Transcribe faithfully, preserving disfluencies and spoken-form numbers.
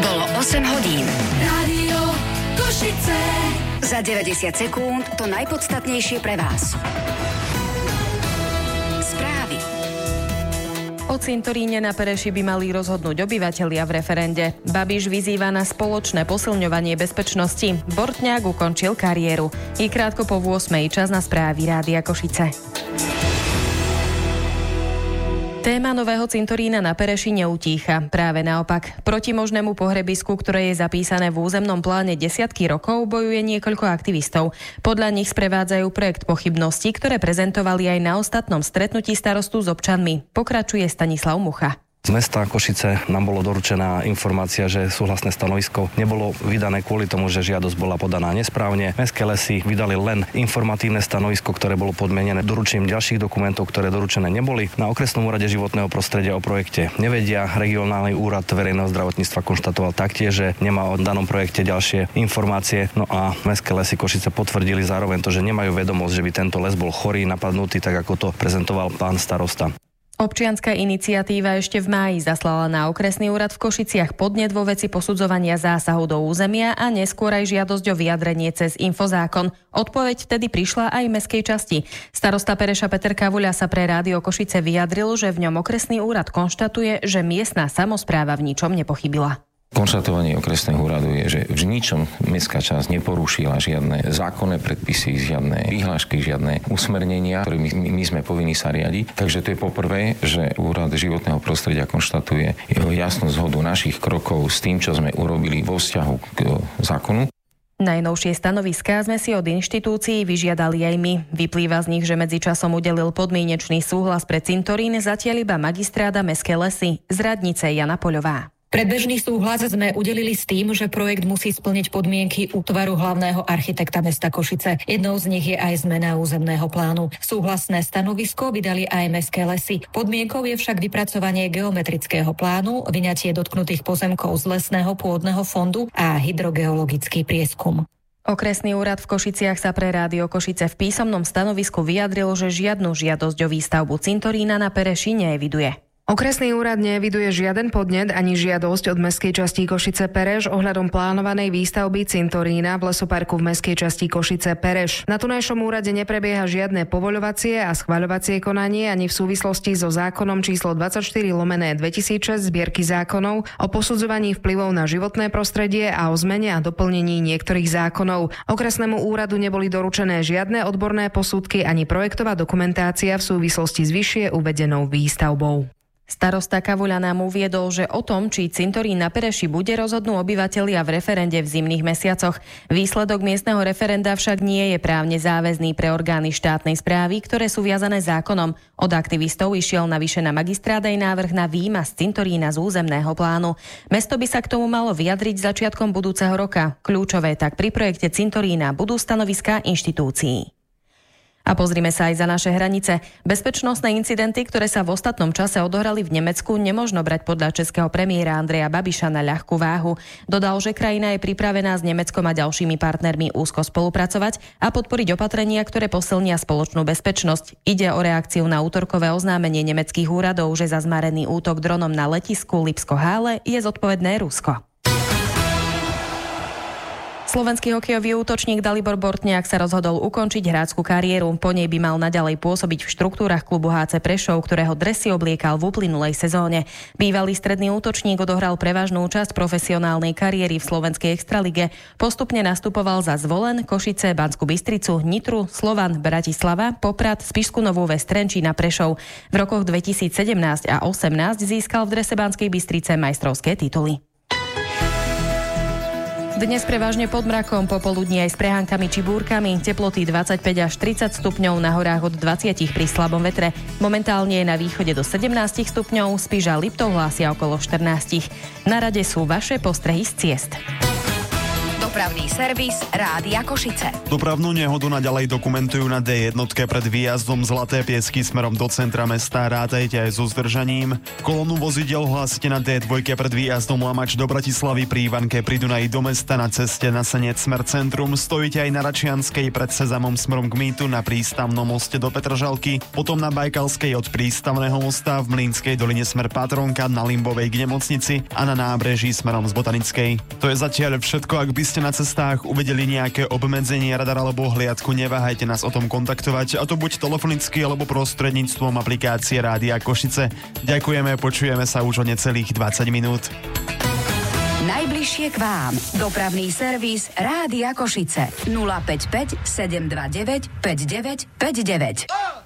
Bolo osem hodín. Rádio Košice. Za deväťdesiat sekúnd to najpodstatnejšie pre vás. Správy. O cintoríne na Pereši by mali rozhodnúť obyvatelia v referende. Babiš vyzýva na spoločné posilňovanie bezpečnosti. Bortňák ukončil kariéru. I krátko po ôsmej čas na správy Rádia Košice. Téma nového cintorína na Pereši neutícha. Práve naopak. Proti možnému pohrebisku, ktoré je zapísané v územnom pláne desiatky rokov, bojuje niekoľko aktivistov. Podľa nich sprevádzajú projekt pochybností, ktoré prezentovali aj na ostatnom stretnutí starostu s občanmi. Pokračuje Stanislav Mucha. Z mesta Košice nám bolo doručená informácia, že súhlasné stanovisko nebolo vydané kvôli tomu, že žiadosť bola podaná nesprávne. Mestské lesy vydali len informatívne stanovisko, ktoré bolo podmienené doručením ďalších dokumentov, ktoré doručené neboli. Na okresnom úrade životného prostredia o projekte nevedia. Regionálny úrad verejného zdravotníctva konštatoval taktiež, že nemá o danom projekte ďalšie informácie. No a Mestské lesy Košice potvrdili zároveň to, že nemajú vedomosť, že by tento les bol chorý, napadnutý, tak ako to prezentoval pán starosta. Občianska iniciatíva ešte v máji zaslala na okresný úrad v Košiciach podnet vo veci posudzovania zásahu do územia a neskôr aj žiadosť o vyjadrenie cez infozákon. Odpoveď vtedy prišla aj mestskej časti. Starosta Pereša Peter Kavuľa sa pre Rádio Košice vyjadril, že v ňom okresný úrad konštatuje, že miestna samospráva v ničom nepochybila. Konštatovanie okresného úradu je, že v ničom mestská časť neporušila žiadne zákonné predpisy, žiadne vyhlášky, žiadne usmernenia, ktorými my sme povinní sa riadiť. Takže to je poprvé, že úrad životného prostredia konštatuje jeho jasnú zhodu našich krokov s tým, čo sme urobili vo vzťahu k zákonu. Najnovšie stanoviská sme si od inštitúcií vyžiadali aj my. Vyplýva z nich, že medzičasom udelil podmienečný súhlas pre cintorín, zatiaľ iba magistráda Mestské lesy. Z radnice Jana Poľová. Predbežný súhlas sme udelili s tým, že projekt musí splniť podmienky útvaru hlavného architekta mesta Košice. Jednou z nich je aj zmena územného plánu. Súhlasné stanovisko vydali aj Mestské lesy. Podmienkou je však vypracovanie geometrického plánu, vyňatie dotknutých pozemkov z lesného pôdneho fondu a hydrogeologický prieskum. Okresný úrad v Košiciach sa pre Rádio Košice v písomnom stanovisku vyjadril, že žiadnu žiadosť o výstavbu cintorína na Pereši neeviduje. Okresný úrad neeviduje žiaden podnet ani žiadosť od mestskej časti Košice Pereš ohľadom plánovanej výstavby cintorína v lesoparku v mestskej časti Košice Pereš. Na tunajšom úrade neprebieha žiadne povoľovacie a schvaľovacie konanie ani v súvislosti so zákonom číslo dvadsaťštyri lomené dvetisícšesť zbierky zákonov o posudzovaní vplyvov na životné prostredie a o zmene a doplnení niektorých zákonov. Okresnému úradu neboli doručené žiadne odborné posudky ani projektová dokumentácia v súvislosti s vyššie uvedenou výstavbou. Starosta Kavuľa nám uviedol, že o tom, či cintorín na Pereši bude, rozhodnú obyvatelia v referende v zimných mesiacoch. Výsledok miestneho referenda však nie je právne záväzný pre orgány štátnej správy, ktoré sú viazané zákonom. Od aktivistov išiel navyše na magistrát aj návrh na výmaz cintorína z územného plánu. Mesto by sa k tomu malo vyjadriť začiatkom budúceho roka. Kľúčové tak pri projekte cintorína budú stanoviská inštitúcií. A pozrime sa aj za naše hranice. Bezpečnostné incidenty, ktoré sa v ostatnom čase odohrali v Nemecku, nemožno brať podľa českého premiéra Andreja Babiša na ľahkú váhu. Dodal, že krajina je pripravená s Nemeckom a ďalšími partnermi úzko spolupracovať a podporiť opatrenia, ktoré posilnia spoločnú bezpečnosť. Ide o reakciu na útorkové oznámenie nemeckých úradov, že za zmarený útok dronom na letisku Lipsko-Hále je zodpovedné Rusko. Slovenský hokejový útočník Dalibor Bortňák sa rozhodol ukončiť hráčsku kariéru. Po nej by mal naďalej pôsobiť v štruktúrach klubu há cé Prešov, ktorého dresy obliekal v uplynulej sezóne. Bývalý stredný útočník odohral prevažnú časť profesionálnej kariéry v slovenskej extralige. Postupne nastupoval za Zvolen, Košice, Banskú Bystricu, Nitru, Slovan, Bratislava, Poprad, Spišskú Novú Ves, Trenčín a Prešov. V rokoch dvetisícsedemnásť a osemnásť získal v drese Banskej Bystrice majstrovské tituly. Dnes prevažne pod mrakom, popoludní aj s prehánkami či búrkami, teploty dvadsaťpäť až tridsať stupňov, na horách od dvadsať pri slabom vetre. Momentálne je na východe do sedemnásť stupňov, Spiš a Liptov hlásia okolo štrnásť. Na rade sú vaše postrehy z ciest. Dopravný servis Rádia Košice. Dopravnú nehodu naďalej dokumentujú na dé jedna pred výjazdom Zlaté Piesky smerom do centra mesta. Rátajte aj so zdržaním. Kolónu vozidel hlásite na dé dva pred výjazdom Lamač do Bratislavy pri Ivanke pri Dunaji do mesta na ceste na Senec smer centrum. Stojíte aj na Račianskej pred Sezamom smerom k Mýtu na prístavnom moste do Petržalky. Potom na Bajkalskej od prístavného mosta, v Mlynskej doline smer Patronka, na Limbovej k nemocnici a na nábreží smerom z Botanickej. To je zatiaľ všetko. Ak by ste na cestách uvedeli nejaké obmedzenie, radar alebo hliadku, neváhajte nás o tom kontaktovať, a to buď telefonicky alebo prostredníctvom aplikácie Rádia Košice. Ďakujeme, počujeme sa už o necelých dvadsať minút. Najbližšie k vám. Dopravný servis Rádia Košice. nula päť päť sedem dva deväť päť deväť päť deväť.